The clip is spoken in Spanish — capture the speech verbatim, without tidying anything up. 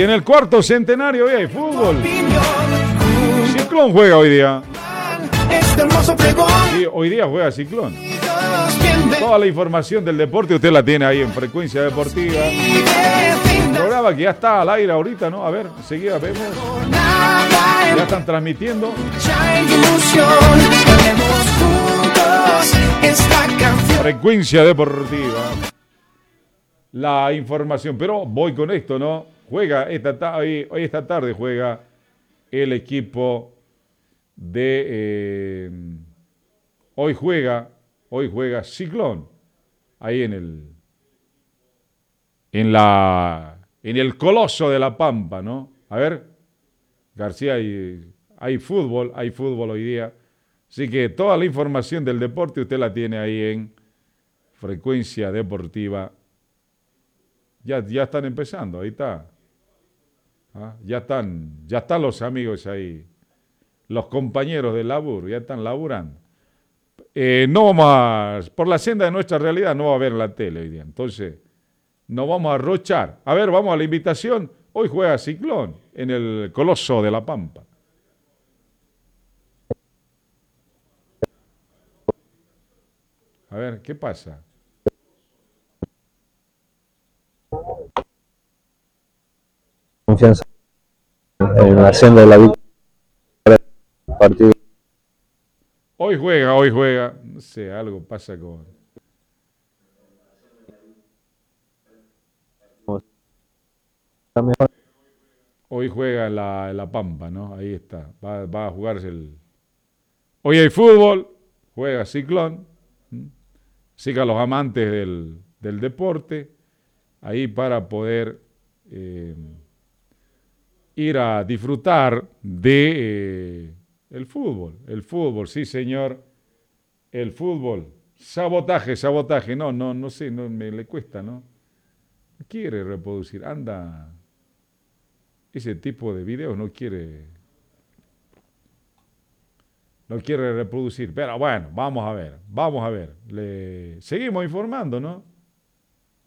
en el cuarto centenario hoy hay fútbol. Ciclón juega hoy día. Sí, hoy día juega Ciclón. Toda la información del deporte usted la tiene ahí en Frecuencia Deportiva. Un programa que ya está al aire ahorita, ¿no? A ver, enseguida vemos. Ya están transmitiendo. Frecuencia Deportiva. La información. Pero voy con esto, ¿no? Juega esta hoy, hoy esta tarde juega el equipo de eh, hoy juega hoy juega Ciclón ahí en el en la en el Coloso de la Pampa, ¿no? A ver, García, hay, hay fútbol, hay fútbol hoy día. Así que toda la información del deporte usted la tiene ahí en Frecuencia Deportiva. Ya, ya están empezando, ahí está. ¿Ah? Ya están, ya están los amigos ahí. Los compañeros de laburo, ya están laburando. Eh, no vamos a, por la senda de nuestra realidad, no va a ver la tele hoy día. Entonces, nos vamos a arrochar. A ver, vamos a la invitación. Hoy juega Ciclón en el Coloso de la Pampa. A ver, ¿qué pasa? Confianza en la senda de la victoria partido. Hoy juega, hoy juega. No sé, algo pasa con... Hoy juega en la, en la Pampa, ¿no? Ahí está. Va, va a jugarse el... Hoy hay fútbol, juega Ciclón. Así que a los amantes del, del deporte, ahí para poder eh, ir a disfrutar de eh, el fútbol. El fútbol, sí señor, el fútbol. Sabotaje, sabotaje, no, no, no sé, no me le cuesta, ¿no? No quiere reproducir, anda, ese tipo de videos no quiere, no quiere reproducir. Pero bueno, vamos a ver, vamos a ver. Le seguimos informando, ¿no?